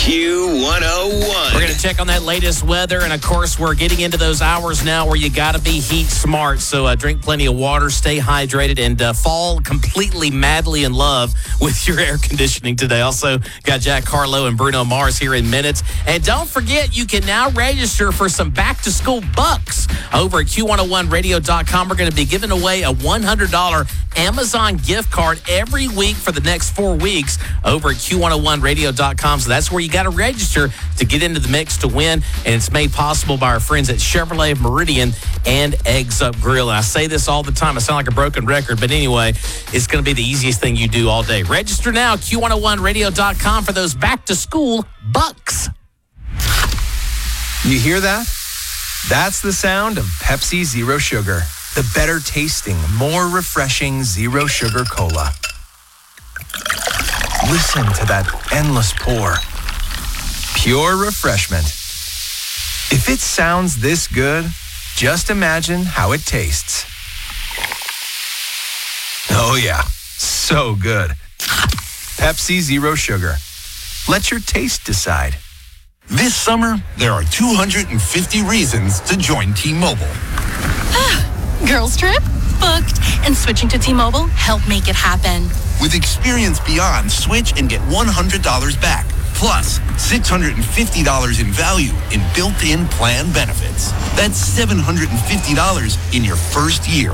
Q101. We're going to check on that latest weather. And, of course, we're getting into those hours now where you got to be heat smart. So drink plenty of water, stay hydrated, and fall completely madly in love with your air conditioning today. Also, got Jack Harlow and Bruno Mars here in minutes. And don't forget, you can now register for some back-to-school bucks over at Q101radio.com. We're going to be giving away a $100 Amazon gift card every week for the next 4 weeks over at Q101radio.com. So that's where you got to register to get into the mix to win. And it's made possible by our friends at Chevrolet Meridian and Eggs Up Grill. And I say this all the time. I sound like a broken record. But anyway, it's going to be the easiest thing you do all day. Register now, Q101radio.com for those back-to-school bucks. You hear that? That's the sound of Pepsi Zero Sugar. The better tasting, more refreshing Zero Sugar Cola. Listen to that endless pour. Pure refreshment. If it sounds this good, just imagine how it tastes. Oh yeah, so good. Pepsi Zero Sugar. Let your taste decide. This summer, there are 250 reasons to join T-Mobile. Girls trip? Booked. And switching to T-Mobile helped make it happen. With Experience Beyond, switch and get $100 back. Plus, $650 in value in built-in plan benefits. That's $750 in your first year.